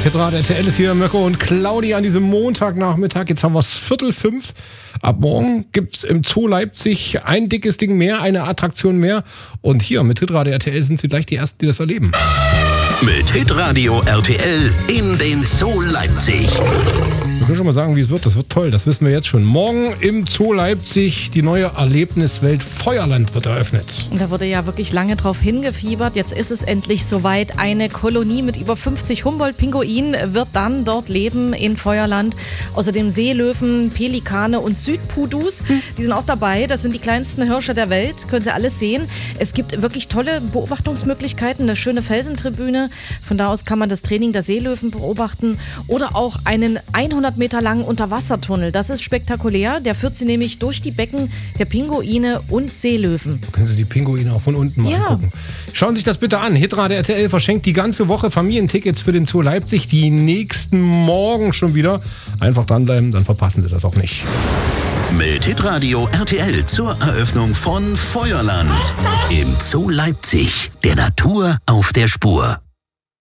Hitradio RTL ist hier, Mirko und Claudi an diesem Montagnachmittag. Jetzt haben wir es 4:45. Ab morgen gibt's im Zoo Leipzig ein dickes Ding mehr, eine Attraktion mehr. Und hier mit Hitradio RTL sind sie gleich die Ersten, die das erleben. Mit Hitradio RTL in den Zoo Leipzig. Wir können schon mal sagen, wie es wird. Das wird toll, das wissen wir jetzt schon. Morgen im Zoo Leipzig die neue Erlebniswelt Feuerland wird eröffnet. Und da wurde ja wirklich lange drauf hingefiebert. Jetzt ist es endlich soweit. Eine Kolonie mit über 50 Humboldt-Pinguinen wird dann dort leben in Feuerland. Außerdem Seelöwen, Pelikane und Südpudus. Die sind auch dabei. Das sind die kleinsten Hirsche der Welt. Können Sie alles sehen. Es gibt wirklich tolle Beobachtungsmöglichkeiten. Eine schöne Felsentribüne. Von da aus kann man das Training der Seelöwen beobachten. Oder auch einen 100 Meter langen Unterwassertunnel. Das ist spektakulär. Der führt Sie nämlich durch die Becken der Pinguine und Seelöwen. Da können Sie die Pinguine auch von unten mal angucken. Schauen Sie sich das bitte an. Hitradio RTL verschenkt die ganze Woche Familientickets für den Zoo Leipzig. Die nächsten Morgen schon wieder. Einfach dranbleiben, dann verpassen Sie das auch nicht. Mit Hitradio RTL zur Eröffnung von Feuerland im Zoo Leipzig. Der Natur auf der Spur.